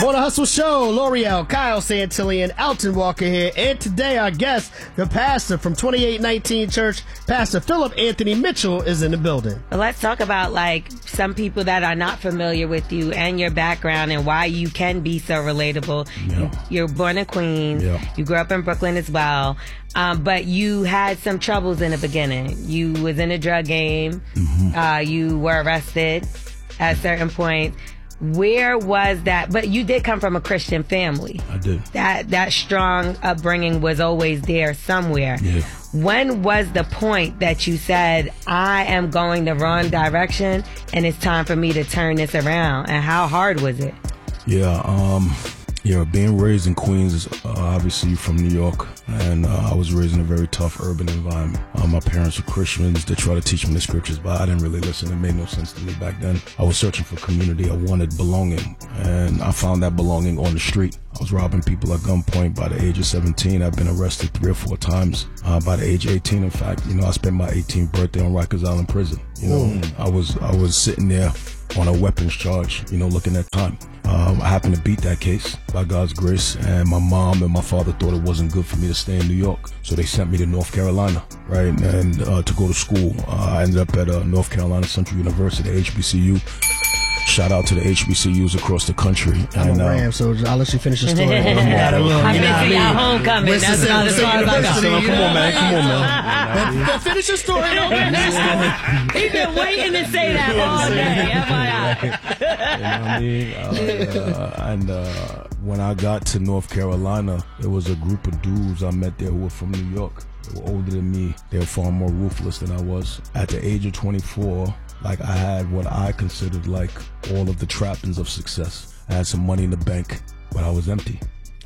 Morning Hustle Show, L'Oreal, Kyle Santillan, Alton Walker here, and today our guest, the pastor from 2819 Church, Pastor Philip Anthony Mitchell, is in the building. Well, let's talk about some people that are not familiar with you and your background and why you can be so relatable. Yeah. You're born in Queens. Yeah. You grew up in Brooklyn as well. But you had some troubles in the beginning. You was in a drug game. Mm-hmm. You were arrested at certain points. Where was that? But you did come from a Christian family. I did. That strong upbringing was always there somewhere. Yeah. When was the point that you said, I am going the wrong direction and it's time for me to turn this around? And how hard was it? Yeah, being raised in Queens is obviously from New York, and I was raised in a very tough urban environment. My parents were Christians. They tried to teach me the scriptures, but I didn't really listen. It made no sense to me back then. I was searching for community. I wanted belonging, and I found that belonging on the street. I was robbing people at gunpoint by the age of 17. I've been arrested 3 or 4 times by the age of 18. In fact, I spent my 18th birthday on Rikers Island Prison. I was sitting there on a weapons charge, looking at time. I happened to beat that case by God's grace, and my mom and my father thought it wasn't good for me to stay in New York, so they sent me to North Carolina, right, and to go to school. I ended up at North Carolina Central University, HBCU. Shout out to the HBCUs across the country. I'm a Ram, so I'll let you finish the story. I've been to y'all homecoming. That's not as far as I got. Come on, man. Finish your story. He's been waiting to say that all day. And when I got to North Carolina, there was a group of dudes I met there who were from New York. They were older than me. They were far more ruthless than I was. At the age of 24, I had what I considered all of the trappings of success. I had some money in the bank, but I was empty.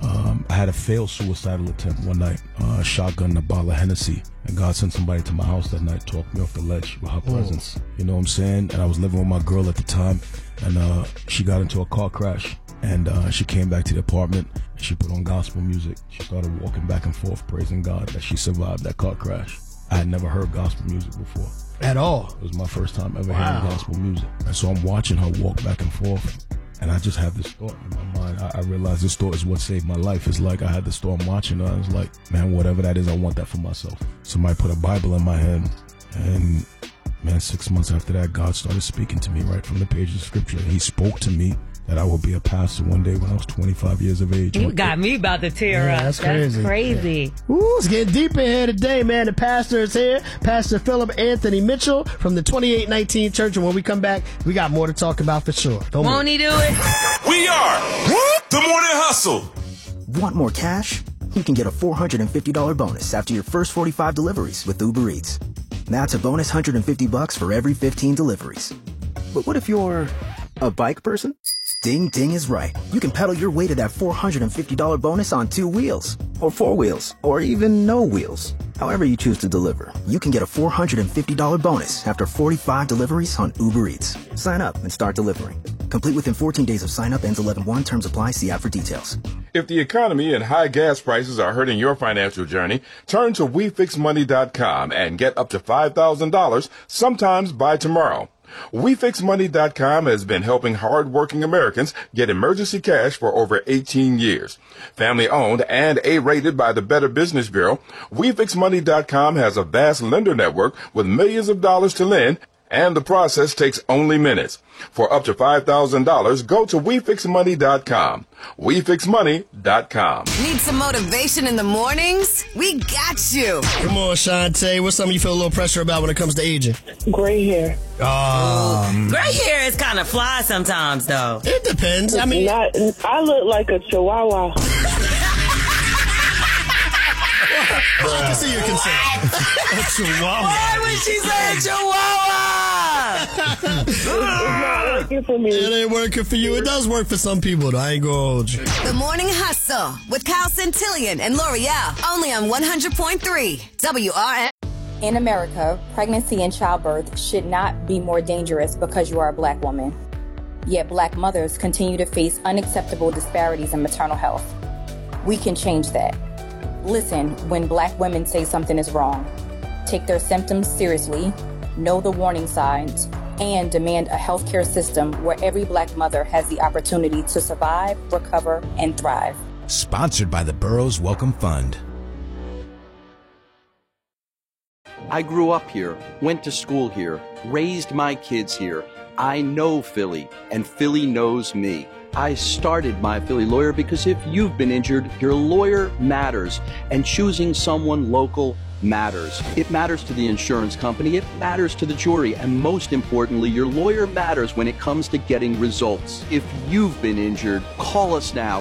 I had a failed suicidal attempt one night, shotgun and a bottle of Hennessy, and God sent somebody to my house that night, talked me off the ledge with her presence. You know what I'm saying? And I was living with my girl at the time, and she got into a car crash, and she came back to the apartment, and she put on gospel music. She started walking back and forth, praising God that she survived that car crash. I had never heard gospel music before. At all? It was my first time ever hearing gospel music. And so I'm watching her walk back and forth, and I just have this thought in my mind. I realized this thought is what saved my life. It's like I had this thought, I'm watching her, I was like, man, whatever that is, I want that for myself. Somebody put a Bible in my hand, and man, 6 months after that, God started speaking to me right from the pages of scripture. He spoke to me that I would be a pastor one day when I was 25 years of age. You got me about to tear up. That's crazy. Yeah. Ooh, it's getting deep in here today, man. The pastor is here, Pastor Philip Anthony Mitchell from the 2819 Church. And when we come back, we got more to talk about for sure. Won't he do it? We are the Morning Hustle. Want more cash? You can get a $450 bonus after your first 45 deliveries with Uber Eats. That's a bonus $150 for every 15 deliveries. But what if you're a bike person? Ding Ding is right. You can pedal your way to that $450 bonus on 2 wheels, or 4 wheels, or even no wheels. However you choose to deliver, you can get a $450 bonus after 45 deliveries on Uber Eats. Sign up and start delivering. Complete within 14 days of sign up. Ends 11/1. Terms apply. See app for details. If the economy and high gas prices are hurting your financial journey, turn to WeFixMoney.com and get up to $5,000 sometimes by tomorrow. WeFixMoney.com has been helping hardworking Americans get emergency cash for over 18 years. Family owned and A-rated by the Better Business Bureau, WeFixMoney.com has a vast lender network with millions of dollars to lend, and the process takes only minutes. For up to $5,000, go to WeFixMoney.com. WeFixMoney.com. Need some motivation in the mornings? We got you. Come on, Shantae. What's something you feel a little pressure about when it comes to aging? Gray hair. Gray hair is kind of fly sometimes, though. It depends. I look like a chihuahua. I can see your concern. A chihuahua. Why would she say a chihuahua? It's not working for me. It ain't working for you. It does work for some people, though. I ain't gonna hold you. The Morning Hustle with Kyle Santillan and L'Oreal. Only on 100.3 WRN. In America, pregnancy and childbirth should not be more dangerous because you are a black woman. Yet black mothers continue to face unacceptable disparities in maternal health. We can change that. Listen when black women say something is wrong. Take their symptoms seriously, know the warning signs, and demand a healthcare system where every Black mother has the opportunity to survive, recover, and thrive. Sponsored by the Burroughs Welcome Fund. I grew up here, went to school here, raised my kids here. I know Philly, and Philly knows me. I started My Philly Lawyer because if you've been injured, your lawyer matters, and choosing someone local matters. It matters to the insurance company, it matters to the jury, and most importantly, your lawyer matters when it comes to getting results. If you've been injured, call us now,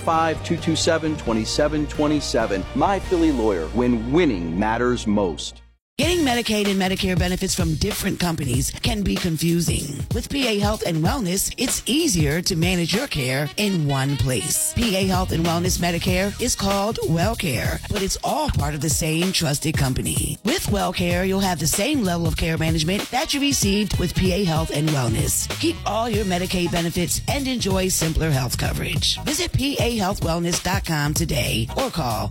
215-227-2727. My Philly Lawyer, when winning matters most. Getting Medicaid and Medicare benefits from different companies can be confusing. With PA Health and Wellness, it's easier to manage your care in one place. PA Health and Wellness Medicare is called WellCare, but it's all part of the same trusted company. With WellCare, you'll have the same level of care management that you received with PA Health and Wellness. Keep all your Medicaid benefits and enjoy simpler health coverage. Visit PAHealthWellness.com today or call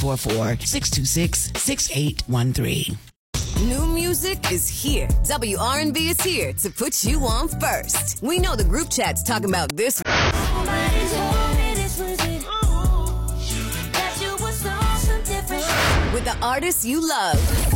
1-844-626-6813. New music is here. WRNB is here to put you on first. We know the group chat's talking about this. With the artists you love.